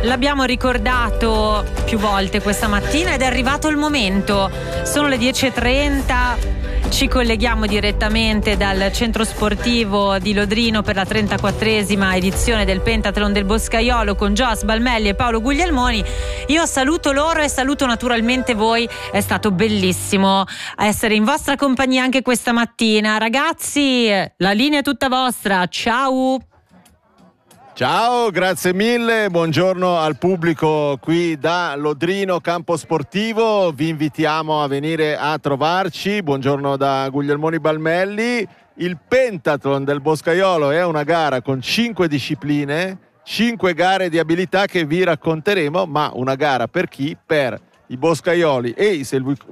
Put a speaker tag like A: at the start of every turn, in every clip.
A: l'abbiamo ricordato più volte questa mattina ed è arrivato il momento. Sono le 10:30. Ci colleghiamo direttamente dal centro sportivo di Lodrino per la 34esima edizione del Pentathlon del Boscaiolo con Joss Balmelli e Paolo Guglielmoni. Io saluto loro e saluto naturalmente voi. È stato bellissimo essere in vostra compagnia anche questa mattina. Ragazzi, la linea è tutta vostra. Ciao!
B: Ciao, grazie mille, buongiorno al pubblico qui da Lodrino Campo Sportivo, vi invitiamo a venire a trovarci, buongiorno da Guglielmoni Balmelli. Il Pentathlon del Boscaiolo è una gara con 5 discipline, 5 gare di abilità che vi racconteremo, ma una gara per chi? Per i boscaioli e i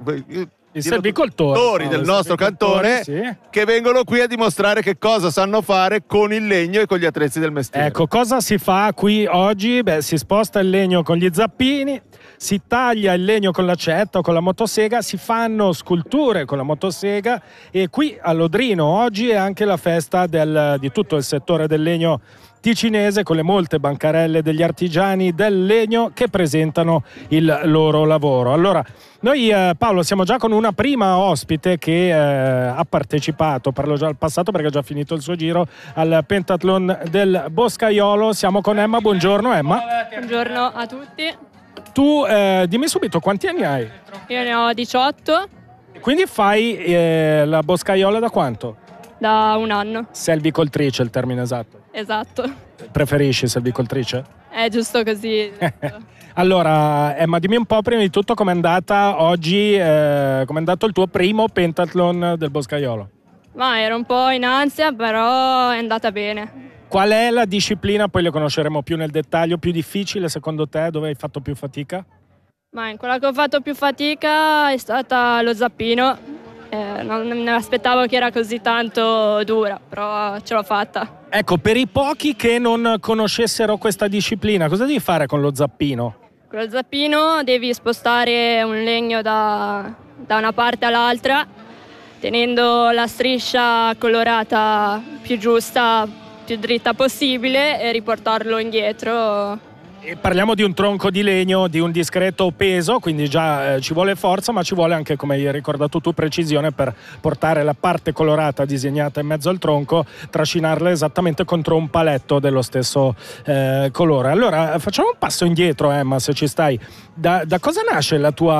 B: selvicoltori del nostro cantone, sì, che vengono qui a dimostrare che cosa sanno fare con il legno e con gli attrezzi del mestiere.
C: Ecco, cosa si fa qui oggi? Beh, si sposta il legno con gli zappini, si taglia il legno con l'accetta o con la motosega, si fanno sculture con la motosega e qui a Lodrino oggi è anche la festa di tutto il settore del legno ticinese, con le molte bancarelle degli artigiani del legno che presentano il loro lavoro. Allora, noi Paolo siamo già con una prima ospite che ha partecipato, parlo già al passato perché ha già finito il suo giro, al Pentathlon del Boscaiolo. Siamo con Emma, buongiorno Emma.
D: Buongiorno a tutti.
C: Tu dimmi subito quanti anni hai?
D: Io ne ho 18.
C: Quindi fai la Boscaiola da quanto?
D: Da un anno.
C: Selvicoltrice è il termine esatto.
D: Esatto.
C: Preferisci selvicoltrice?
D: È giusto così.
C: Allora, Emma, dimmi un po' prima di tutto com'è andata oggi, com'è andato il tuo primo Pentathlon del Boscaiolo?
D: Ma ero un po' in ansia, però è andata bene.
C: Qual è la disciplina, poi le conosceremo più nel dettaglio, più difficile secondo te, dove hai fatto più fatica?
D: Ma in quella che ho fatto più fatica è stata lo zappino. Non me aspettavo che era così tanto dura, però ce l'ho fatta.
C: Ecco, per i pochi che non conoscessero questa disciplina, cosa devi fare con lo zappino?
D: Con lo zappino devi spostare un legno da una parte all'altra, tenendo la striscia colorata più giusta, più dritta possibile e riportarlo indietro.
C: E parliamo di un tronco di legno di un discreto peso, quindi già ci vuole forza, ma ci vuole anche, come hai ricordato tu, precisione per portare la parte colorata disegnata in mezzo al tronco, trascinarla esattamente contro un paletto dello stesso colore. Allora facciamo un passo indietro, Emma, se ci stai. Da cosa nasce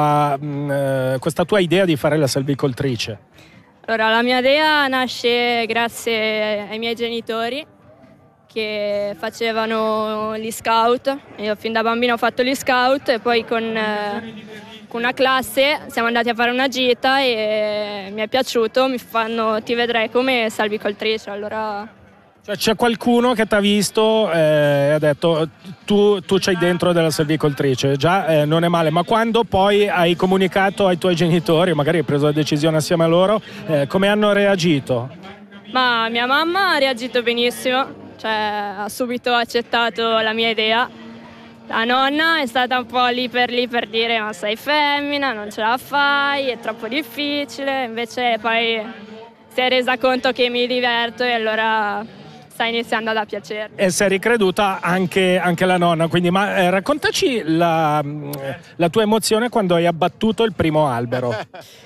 C: questa tua idea di fare la selvicoltrice?
D: Allora, la mia idea nasce grazie ai miei genitori, che facevano gli scout. Io fin da bambino ho fatto gli scout e poi con una classe siamo andati a fare una gita e mi è piaciuto, mi fanno ti vedrei come salvicoltrice, allora...
C: Cioè c'è qualcuno che ti ha visto e ha detto tu c'hai dentro della selvicoltrice, già non è male, ma quando poi hai comunicato ai tuoi genitori, magari hai preso la decisione assieme a loro, come hanno reagito?
D: Ma mia mamma ha reagito benissimo, cioè ha subito accettato la mia idea. La nonna è stata un po' lì per dire ma sei femmina, non ce la fai, è troppo difficile, invece poi si è resa conto che mi diverto e allora sta iniziando ad piacere. E
C: si è ricreduta anche la nonna, quindi raccontaci la tua emozione quando hai abbattuto il primo albero.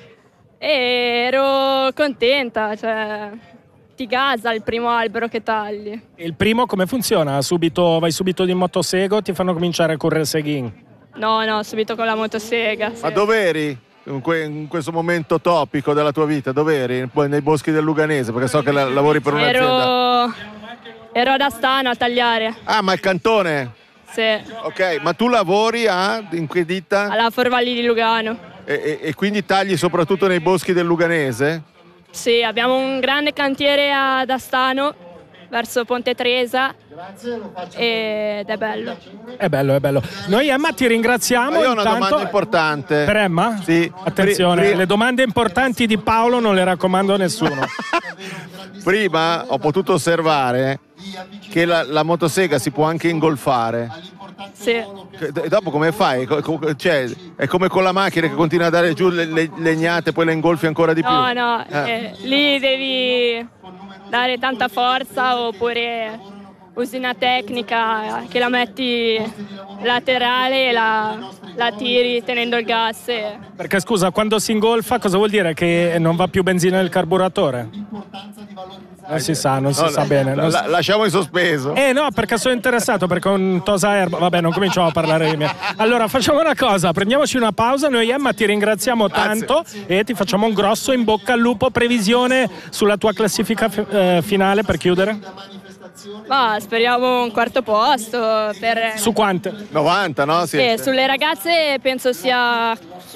D: Ero contenta, cioè... ti gasa il primo albero che tagli.
C: Il primo come funziona? Vai subito di motosega, ti fanno cominciare a correre il seghin?
D: No, subito con la motosega. Sì.
B: Ma dov'eri in questo momento topico della tua vita? Dov'eri? Nei boschi del Luganese, perché so che lavori per un'azienda.
D: Ero ad Astano a tagliare.
B: Ah, ma il cantone?
D: Sì.
B: Ok, ma tu lavori in che ditta?
D: Alla Forvalli di Lugano.
B: E quindi tagli soprattutto nei boschi del Luganese?
D: Sì, abbiamo un grande cantiere ad Astano, verso Ponte Tresa, ed è bello.
C: È bello. Noi Emma ti ringraziamo.
B: Io ho una domanda importante.
C: Per Emma?
B: Sì.
C: Attenzione, le domande importanti di Paolo non le raccomando a nessuno.
B: Prima ho potuto osservare che la motosega si può anche ingolfare.
D: Sì.
B: E dopo come fai? Cioè, è come con la macchina che continua a dare giù le legnate, poi le ingolfi ancora di più.
D: No, lì devi dare tanta forza oppure usi una tecnica che la metti laterale e la tiri tenendo il gas.
C: Perché scusa, quando si ingolfa cosa vuol dire? Che non va più benzina nel carburatore? Non si sa bene.
B: Lasciamo in sospeso.
C: No, perché sono interessato, perché un Tosa Erba. Vabbè, non cominciamo a parlare di me. Allora, facciamo una cosa, prendiamoci una pausa. Noi, Emma, ti ringraziamo tanto e ti facciamo un grosso in bocca al lupo. Previsione sulla tua classifica finale per chiudere?
D: Ma speriamo un quarto posto.
C: Su quante?
B: 90, no?
D: Sulle ragazze penso sia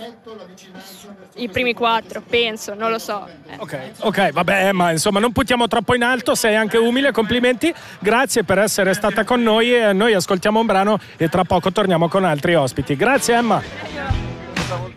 D: i primi 4, penso, non lo so.
C: Ok, vabbè, ma insomma non puntiamo troppo in alto, sei anche umile, complimenti, grazie per essere stata con noi e noi ascoltiamo un brano e tra poco torniamo con altri ospiti. Grazie Emma.